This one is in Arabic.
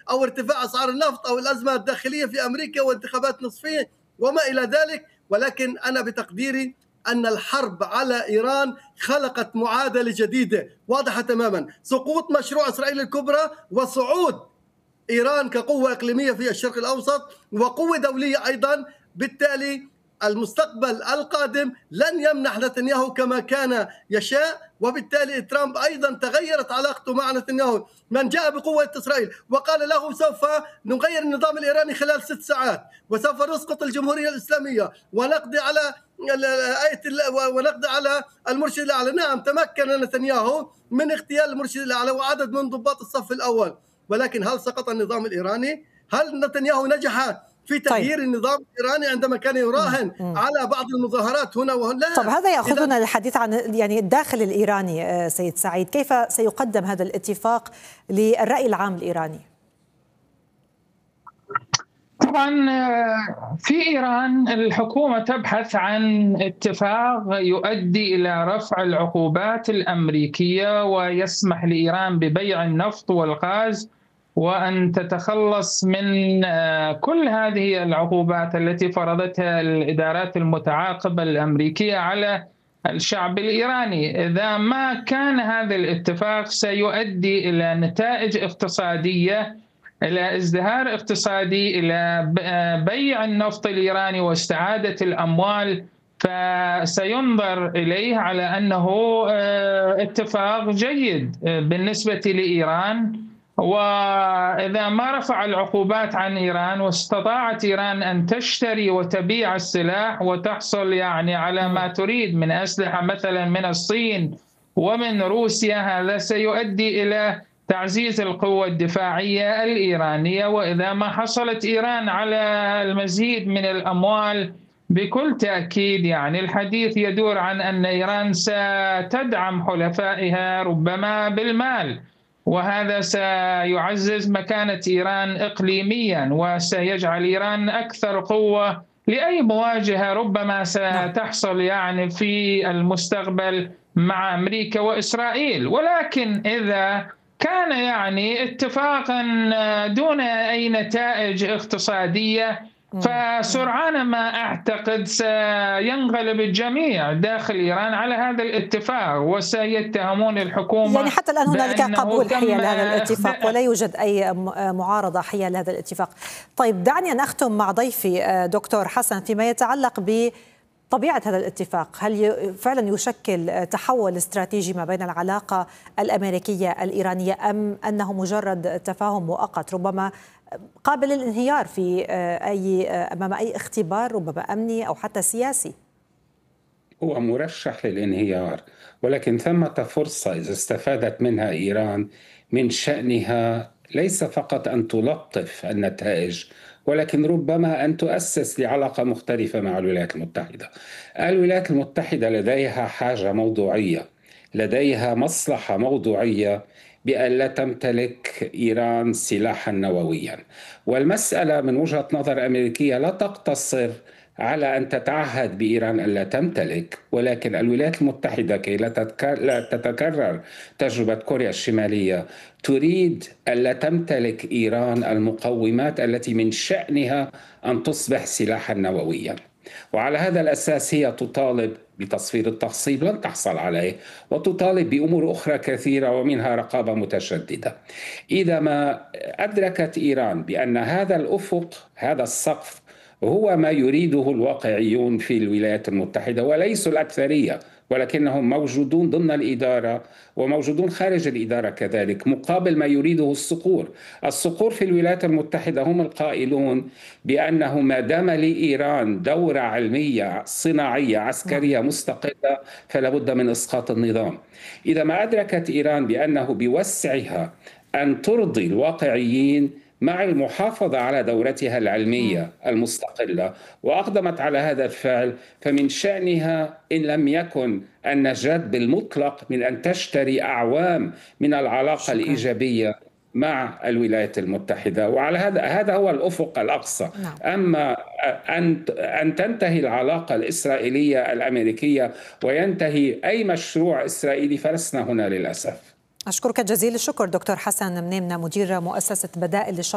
أو ارتفاع أسعار النفط أو الأزمة الداخلية في أمريكا وانتخابات نصفية وما إلى ذلك، ولكن أنا بتقديري أن الحرب على إيران خلقت معادلة جديدة واضحة تماما: سقوط مشروع إسرائيل الكبرى وصعود إيران كقوة إقليمية في الشرق الأوسط وقوة دولية أيضا. بالتالي المستقبل القادم لن يمنح نتنياهو كما كان يشاء، وبالتالي ترامب أيضا تغيرت علاقته مع نتنياهو من جاء بقوة إسرائيل وقال له سوف نغير النظام الإيراني خلال 6 ساعات وسوف نسقط الجمهورية الإسلامية ونقضي على ونقضي على المرشد الأعلى. نعم، تمكن نتنياهو من اغتيال المرشد الأعلى وعدد من ضباط الصف الأول، ولكن هل سقط النظام الإيراني؟ هل نتنياهو نجح في تغيير النظام الإيراني عندما كان يراهن على بعض المظاهرات هنا وهنا؟ لا. طب هذا يأخذنا للحديث عن يعني الداخل الإيراني. سيد سعيد، كيف سيقدم هذا الاتفاق للرأي العام الإيراني؟ طبعا في إيران الحكومة تبحث عن اتفاق يؤدي إلى رفع العقوبات الأمريكية ويسمح لإيران ببيع النفط والغاز وأن تتخلص من كل هذه العقوبات التي فرضتها الإدارات المتعاقبة الأمريكية على الشعب الإيراني. إذا ما كان هذا الاتفاق سيؤدي إلى نتائج اقتصادية، إلى ازدهار اقتصادي، إلى بيع النفط الإيراني واستعادة الأموال، فسينظر إليه على أنه اتفاق جيد بالنسبة لإيران. وإذا ما رفع العقوبات عن إيران واستطاعت إيران أن تشتري وتبيع السلاح وتحصل يعني على ما تريد من أسلحة مثلا من الصين ومن روسيا، هذا سيؤدي إلى تعزيز القوة الدفاعية الإيرانية. وإذا ما حصلت إيران على المزيد من الأموال، بكل تأكيد يعني الحديث يدور عن أن إيران ستدعم حلفائها ربما بالمال، وهذا سيعزز مكانة إيران إقليميا وسيجعل إيران أكثر قوة لأي مواجهة ربما ستحصل يعني في المستقبل مع أمريكا وإسرائيل. ولكن إذا كان يعني اتفاقا دون أي نتائج اقتصادية، فسرعان ما أعتقد سينغلب الجميع داخل إيران على هذا الاتفاق وسيتهمون الحكومة. يعني حتى الآن هنالك قبول حيال هذا الاتفاق ولا يوجد أي معارضة حيال هذا الاتفاق. طيب دعني أن أختم مع ضيفي دكتور حسن فيما يتعلق بطبيعة هذا الاتفاق. هل فعلا يشكل تحول استراتيجي ما بين العلاقة الأمريكية الإيرانية أم أنه مجرد تفاهم مؤقت ربما قابل للانهيار في أمام أي اختبار ربما أمني أو حتى سياسي؟ هو مرشح للانهيار، ولكن ثمة فرصة إذا استفادت منها إيران من شأنها ليس فقط أن تلطف النتائج، ولكن ربما أن تؤسس لعلاقة مختلفة مع الولايات المتحدة. الولايات المتحدة لديها حاجة موضوعية، لديها مصلحة موضوعية بأن لا تمتلك إيران سلاحا نوويا. والمسألة من وجهة نظر أمريكية لا تقتصر على أن تتعهد بإيران ألا تمتلك، ولكن الولايات المتحدة كي لا تتكرر تجربة كوريا الشمالية تريد ألا تمتلك إيران المقومات التي من شأنها أن تصبح سلاحا نوويا. وعلى هذا الأساس هي تطالب بتصفير التخصيب، لن تحصل عليه، وتطالب بأمور أخرى كثيرة ومنها رقابة متشددة. إذا ما أدركت إيران بأن هذا الأفق، هذا السقف، هو ما يريده الواقعيون في الولايات المتحدة وليسوا الأكثرية، ولكنهم موجودون ضمن الإدارة وموجودون خارج الإدارة كذلك، مقابل ما يريده الصقور. الصقور في الولايات المتحدة هم القائلون بأنه ما دام لإيران دورة علمية صناعية عسكرية مستقلة فلا بد من إسقاط النظام. إذا ما أدركت إيران بأنه بوسعها أن ترضي الواقعيين مع المحافظة على دورتها العلمية المستقلة وأقدمت على هذا الفعل، فمن شأنها إن لم يكن النجاة بالمطلق من أن تشتري أعوام من العلاقة الإيجابية مع الولايات المتحدة. وعلى هذا هو الأفق الأقصى. أما أن تنتهي العلاقة الإسرائيلية الأمريكية وينتهي أي مشروع إسرائيلي فلسنا هنا للأسف. أشكرك جزيل الشكر دكتور حسن منيمنة، مدير مؤسسة بدائل للشرق